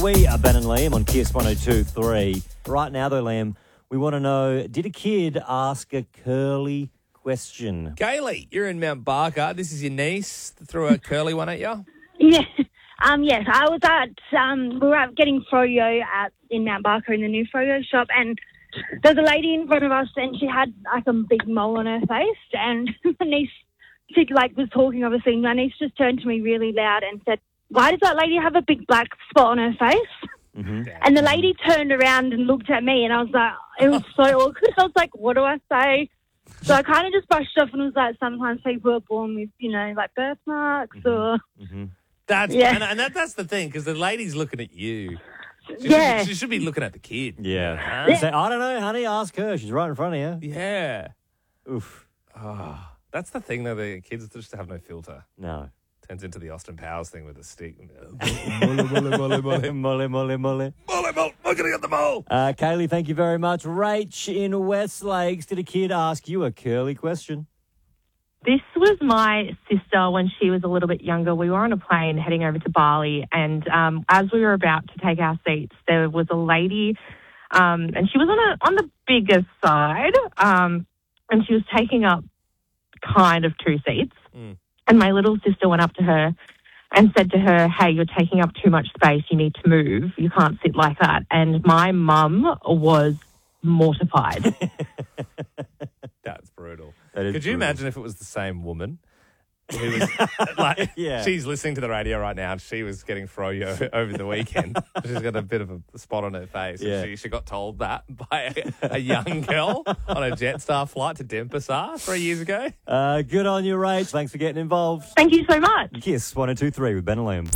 We are Ben and Liam on Kiss 102.3. Right now, though, Liam, we want to know, did a kid ask a curly question? Kaylee, you're in Mount Barker. This is your niece. Threw a curly one at you? Yeah. Yes, I was at, we were out getting froyo in Mount Barker in the new froyo shop, and there's a lady in front of us, and she had like a big mole on her face, and my niece, she was talking, obviously, and my niece just turned to me really loud and said, "Why does that lady have a big black spot on her face?" Mm-hmm. And the lady turned around and looked at me, and I was like, it was so awkward. I was like, what do I say? So I kind of just brushed off and was like, sometimes people are born with, like birthmarks or... Mm-hmm. That's the thing, because the lady's looking at you. She should be looking at the kid. Yeah. Say, I don't know, honey, ask her. She's right in front of you. Yeah. Oof. Oh, that's the thing, though. The kids just have no filter. No. Turns into the Austin Powers thing with the stick. Molly. Mole, I'm going to get the mole. Kaylee, thank you very much. Rach in West Lakes, did a kid ask you a curly question? This was my sister when she was a little bit younger. We were on a plane heading over to Bali, and as we were about to take our seats, there was a lady, and she was on the bigger side, and she was taking up kind of two seats. Mm. And my little sister went up to her and said to her, "Hey, you're taking up too much space. You need to move. You can't sit like that." And my mum was mortified. That's brutal. That is Could you brutal. imagine if it was the same woman? Who was Yeah. She's listening to the radio right now, and she was getting froyo over the weekend. She's got a bit of a spot on her face. Yeah. And she got told that by a young girl on a Jetstar flight to Denpasar 3 years ago. Good on you, Rach. Thanks for getting involved. Thank you so much. Kiss 102.3 with Ben and Liam.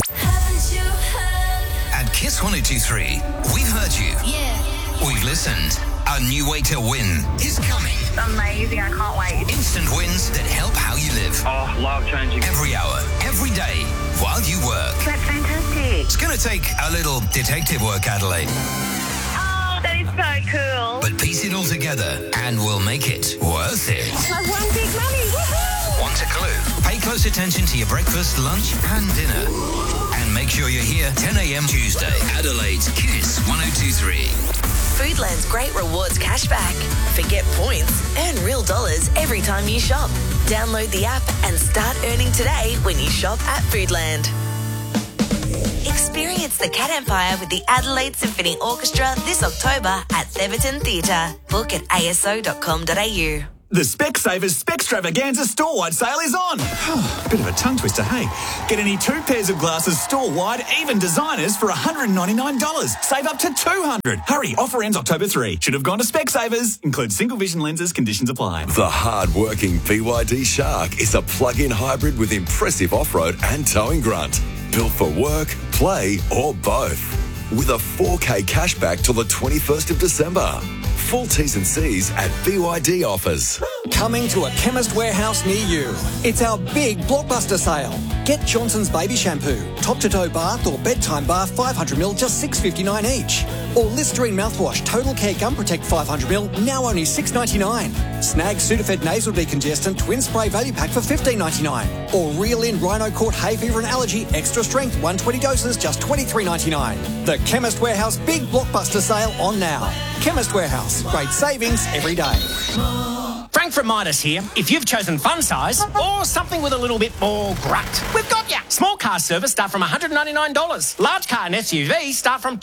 At Kiss 102.3, we've heard you. Yeah. We've listened. A new way to win is coming. Amazing. I can't wait. Instant wins that help how you live. Oh, life changing. Every hour, every day, while you work. That's fantastic. It's going to take a little detective work, Adelaide. Oh, that is so cool. But piece it all together and we'll make it worth it. Like one big money. Woohoo! Want a clue? Pay close attention to your breakfast, lunch and dinner. And make sure you're here 10 a.m. Tuesday. Adelaide's Kiss 102.3. Foodland's great rewards cashback. Forget points, earn real dollars every time you shop. Download the app and start earning today when you shop at Foodland. Experience the Cat Empire with the Adelaide Symphony Orchestra this October at Theberton Theatre. Book at aso.com.au. The Specsavers Spextravaganza store-wide sale is on. Bit of a tongue twister, hey? Get any 2 pairs of glasses store-wide, even designers, for $199. Save up to $200. Hurry, offer ends October 3. Should have gone to Specsavers. Includes single vision lenses, conditions apply. The hard-working BYD Shark is a plug-in hybrid with impressive off-road and towing grunt. Built for work, play or both. With a 4K cashback till the 21st of December. Full T's and C's at BYD offers. Coming to a Chemist Warehouse near you. It's our big blockbuster sale. Get Johnson's Baby Shampoo, top-to-toe bath or bedtime bath 500ml, just $6.59 each. Or Listerine mouthwash, Total Care Gum Protect 500ml, now only $6.99. Snag Sudafed Nasal Decongestant Twin Spray Value Pack for $15.99. Or Reel In Rhino Court Hay Fever and Allergy Extra Strength 120 doses, just $23.99. The Chemist Warehouse Big Blockbuster Sale on now. Chemist Warehouse, great savings every day. Frank from Midas here. If you've chosen fun size or something with a little bit more grunt, we've got ya. Small car service start from $199. Large car and SUV start from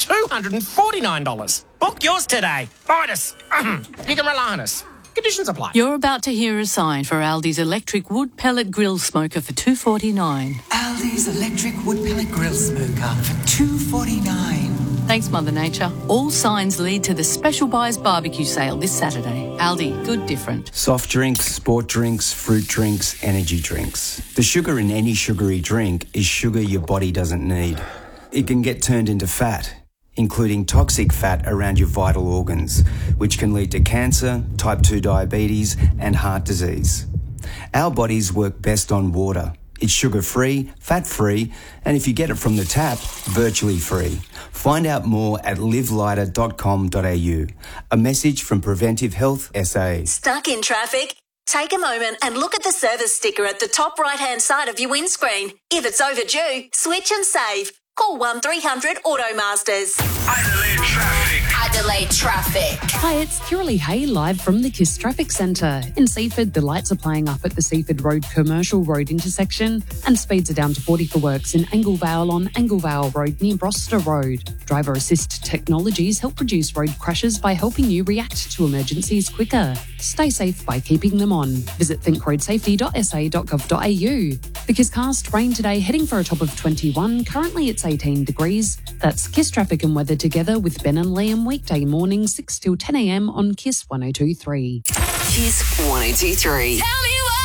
$249. Book yours today. Midas. You can rely on us. Conditions apply. You're about to hear a sign for Aldi's electric wood pellet grill smoker for $2.49. Aldi's electric wood pellet grill smoker for $2.49. Thanks, Mother Nature. All signs lead to the Special Buys Barbecue Sale this Saturday. Aldi, good different. Soft drinks, sport drinks, fruit drinks, energy drinks. The sugar in any sugary drink is sugar your body doesn't need. It can get turned into fat, including toxic fat around your vital organs, which can lead to cancer, type 2 diabetes, and heart disease. Our bodies work best on water. It's sugar-free, fat-free, and if you get it from the tap, virtually free. Find out more at livelighter.com.au. A message from Preventive Health SA. Stuck in traffic? Take a moment and look at the service sticker at the top right-hand side of your windscreen. If it's overdue, switch and save. Call 1300 Automasters. Adelaide Traffic. Hi, it's Kiralee Hay live from the KISS Traffic Centre. In Seaford, the lights are playing up at the Seaford Road Commercial Road intersection and speeds are down to 40 for works in Anglevale on Anglevale Road near Broster Road. Driver assist technologies help reduce road crashes by helping you react to emergencies quicker. Stay safe by keeping them on. Visit thinkroadsafety.sa.gov.au. The KISS cast, rain today, heading for a top of 21. Currently it's 18 degrees. That's KISS Traffic and Weather together with Ben and Liam, weekday morning 6 till 10 a.m. on KISS 102.3. KISS 102.3. Tell me what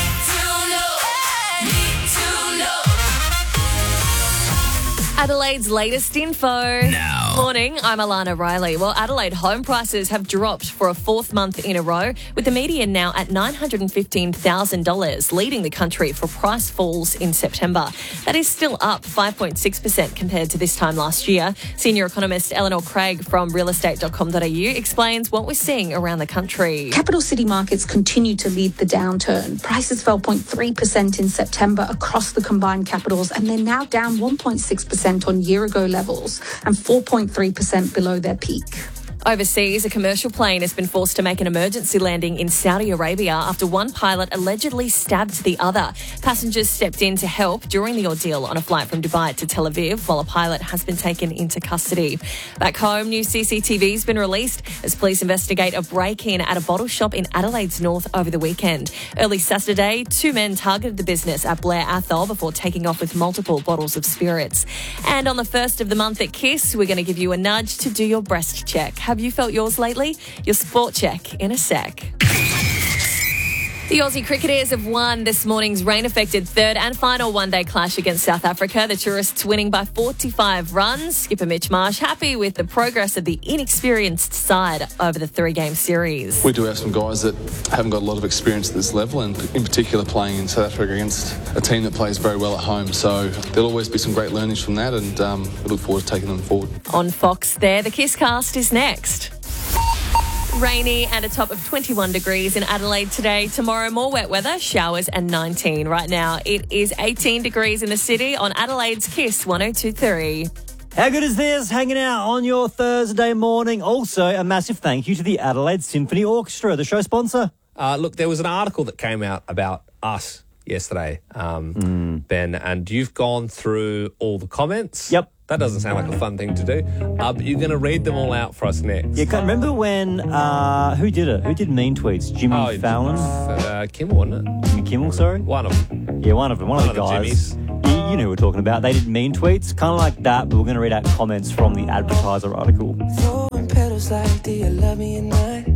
Adelaide's latest info. Now. Morning, I'm Alana Riley. Well, Adelaide home prices have dropped for a fourth month in a row, with the median now at $915,000, leading the country for price falls in September. That is still up 5.6% compared to this time last year. Senior economist Eleanor Craig from realestate.com.au explains what we're seeing around the country. Capital city markets continue to lead the downturn. Prices fell 0.3% in September across the combined capitals, and they're now down 1.6% on year-ago levels and 4.3% below their peak. Overseas, a commercial plane has been forced to make an emergency landing in Saudi Arabia after one pilot allegedly stabbed the other. Passengers stepped in to help during the ordeal on a flight from Dubai to Tel Aviv, while a pilot has been taken into custody. Back home, new CCTV has been released as police investigate a break-in at a bottle shop in Adelaide's north over the weekend. Early Saturday, two men targeted the business at Blair Athol before taking off with multiple bottles of spirits. And on the first of the month at KISS, we're going to give you a nudge to do your breast check. Have you felt yours lately? Your sport check in a sec. The Aussie Cricketers have won this morning's rain-affected third and final one-day clash against South Africa. The tourists winning by 45 runs. Skipper Mitch Marsh happy with the progress of the inexperienced side over the three-game series. We do have some guys that haven't got a lot of experience at this level, and in particular playing in South Africa against a team that plays very well at home. So there'll always be some great learnings from that, and we look forward to taking them forward. On Fox there, the KISS cast is next. Rainy and a top of 21 degrees in Adelaide today. Tomorrow, more wet weather, showers and 19. Right now, it is 18 degrees in the city on Adelaide's KISS 102.3. How good is this? Hanging out on your Thursday morning. Also, a massive thank you to the Adelaide Symphony Orchestra, the show sponsor. Look, there was an article that came out about us yesterday, Ben, and you've gone through all the comments. Yep. That doesn't sound like a fun thing to do. But you're going to read them all out for us next. Yeah, remember when, who did it? Who did mean tweets? Jimmy Fallon? Kimmel, wasn't it? Jimmy Kimmel, sorry? One of them. Yeah, one of them. One of the guys. You knew what we're talking about. They did mean tweets, kind of like that, but we're going to read out comments from the Advertiser article. Throwing petals like, do you love me at night?